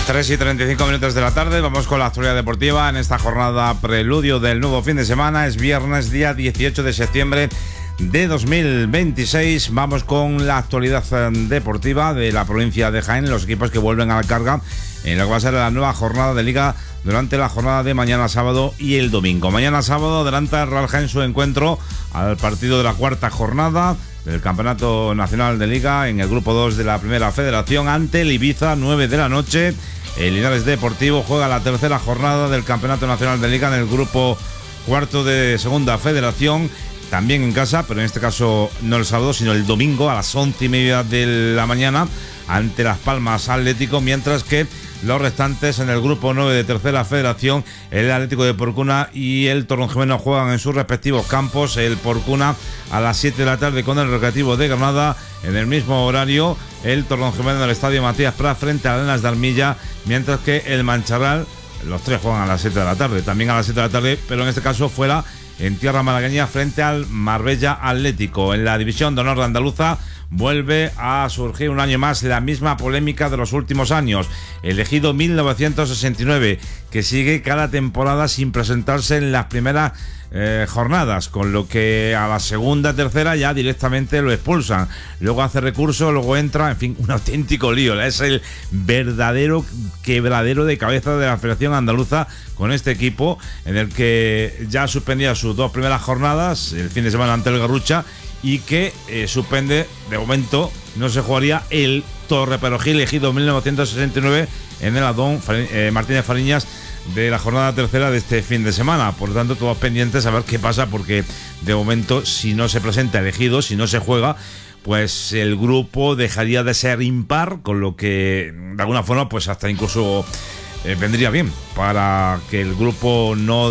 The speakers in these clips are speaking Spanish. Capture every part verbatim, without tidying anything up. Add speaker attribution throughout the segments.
Speaker 1: tres y treinta y cinco minutos de la tarde, vamos con la actualidad deportiva en esta jornada preludio del nuevo fin de semana. Es viernes, día dieciocho de septiembre de dos mil veintiséis. Vamos con la actualidad deportiva de la provincia de Jaén, los equipos que vuelven a la carga en lo que va a ser la nueva jornada de Liga durante la jornada de mañana sábado y el domingo. Mañana sábado adelanta el Real Jaén su encuentro al partido de la cuarta jornada del Campeonato Nacional de Liga en el grupo dos de la Primera Federación ante el Ibiza, nueve de la noche. El Linares Deportivo juega la tercera jornada del Campeonato Nacional de Liga en el grupo cuarto de Segunda Federación, también en casa, pero en este caso no el sábado, sino el domingo a las once y media de la mañana ante Las Palmas Atlético, mientras que los restantes en el grupo nueve de Tercera Federación, el Atlético de Porcuna y el Torrejimeno juegan en sus respectivos campos. El Porcuna a las siete de la tarde con el Recreativo de Granada. En el mismo horario, el Torrejimeno en el Estadio Matías Prat frente a Arenas de Armilla, mientras que el Mancharral, los tres juegan a las siete de la tarde, también a las siete de la tarde, pero en este caso fuera en tierra malagueña frente al Marbella Atlético. En la División de Honor de Andaluza vuelve a surgir un año más la misma polémica de los últimos años. El Ejido mil novecientos sesenta y nueve, que sigue cada temporada sin presentarse en las primeras eh, jornadas, con lo que a la segunda, tercera ya directamente lo expulsan. Luego hace recurso, luego entra, en fin, un auténtico lío. Es el verdadero quebradero de cabeza de la Federación Andaluza con este equipo, en el que ya suspendía sus dos primeras jornadas el fin de semana ante el Garrucha, y que eh, suspende, de momento no se jugaría el Torreperogil Ejido mil novecientos sesenta y nueve en el Adón eh, Martínez Fariñas de la jornada tercera de este fin de semana. Por lo tanto, todos pendientes a ver qué pasa, porque de momento, si no se presenta el Ejido, si no se juega, pues el grupo dejaría de ser impar, con lo que de alguna forma pues hasta incluso eh, vendría bien para que el grupo no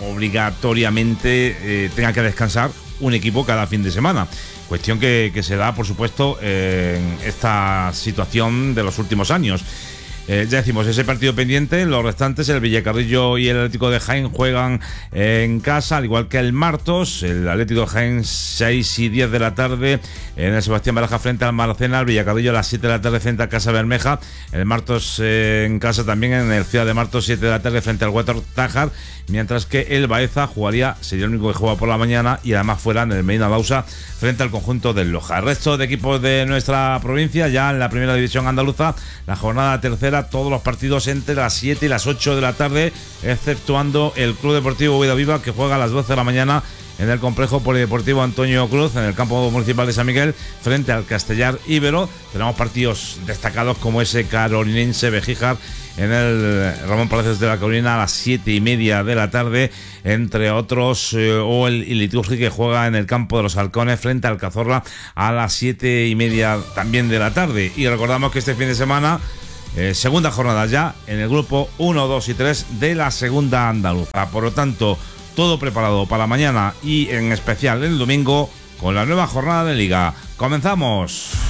Speaker 1: obligatoriamente eh, tenga que descansar un equipo cada fin de semana. Cuestión que, que se da, por supuesto, eh, en esta situación de los últimos años. Eh, ya decimos, ese partido pendiente. Los restantes, el Villacarrillo y el Atlético de Jaén juegan eh, en casa, al igual que el Martos. El Atlético de Jaén seis y diez de la tarde en el Sebastián Baraja frente al Maracena. El Villacarrillo a las siete de la tarde frente a Casa Bermeja. El Martos eh, en casa también en el Ciudad de Martos, siete de la tarde frente al Huétor Tájar. Mientras que el Baeza jugaría, sería el único que juega por la mañana, y además fuera en el Medina Bausa frente al conjunto del Loja. El resto de equipos de nuestra provincia, ya en la primera división andaluza, la jornada tercera, todos los partidos entre las siete y las ocho de la tarde, exceptuando el Club Deportivo Huida Viva, que juega a las doce de la mañana en el complejo polideportivo Antonio Cruz, en el campo municipal de San Miguel, frente al Castellar Ibero. Tenemos partidos destacados como ese carolinense Bejíjar en el Ramón Palacios de la Carolina a las siete y media de la tarde, entre otros, eh, o el Liturgi, que juega en el campo de los Halcones frente al Cazorla a las siete y media también de la tarde. Y recordamos que este fin de semana, eh, segunda jornada ya en el grupo uno, dos y tres de la segunda andaluza. Por lo tanto, todo preparado para mañana y en especial el domingo con la nueva jornada de Liga. ¡Comenzamos!